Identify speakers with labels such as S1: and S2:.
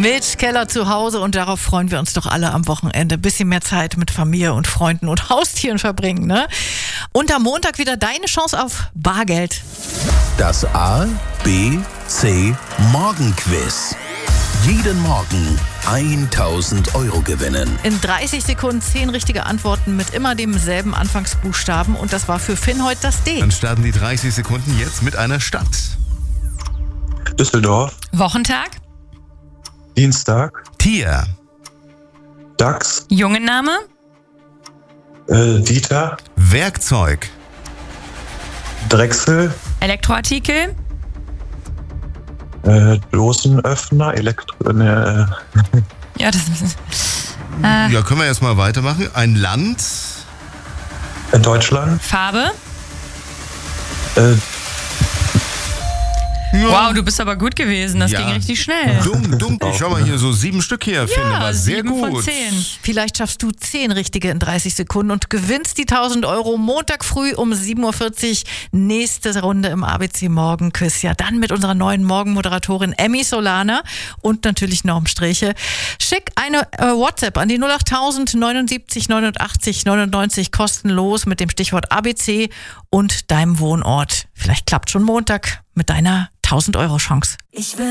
S1: Mit Keller zu Hause, und darauf freuen wir uns doch alle am Wochenende. Ein bisschen mehr Zeit mit Familie und Freunden und Haustieren verbringen, ne? Und am Montag wieder deine Chance auf Bargeld.
S2: Das A, B, C Morgenquiz. Jeden Morgen 1000 Euro gewinnen.
S1: In 30 Sekunden 10 richtige Antworten mit immer demselben Anfangsbuchstaben. Und das war für Finn heute das D.
S3: Dann starten die 30 Sekunden jetzt mit einer Stadt.
S4: Düsseldorf,
S5: Wochentag,
S4: Dienstag,
S3: Tier.
S5: Dachs, Jungenname,
S4: Dieter,
S3: Werkzeug.
S4: Drechsel,
S5: Elektroartikel,
S4: Dosenöffner,
S5: ja, das ist
S3: Ja, können wir erstmal weitermachen. Ein Land.
S4: Deutschland,
S5: Farbe.
S3: Ja.
S5: Wow, du bist aber gut gewesen. Das ging richtig schnell.
S3: Dunkel. Schau mal hier, so 7 Stück hier, finde war sehr
S5: 7
S3: gut.
S5: von 10.
S1: Vielleicht schaffst du 10 richtige in 30 Sekunden und gewinnst die 1000 Euro Montag früh um 7.40 Uhr. Nächste Runde im ABC Morgenquiz. Ja, dann mit unserer neuen Morgenmoderatorin Emmy Solana und natürlich Norm Streche. Schick eine WhatsApp an die 08000 79 89 99 kostenlos mit dem Stichwort ABC und deinem Wohnort. Vielleicht klappt schon Montag mit deiner 1000 Euro Chance.
S6: Ich will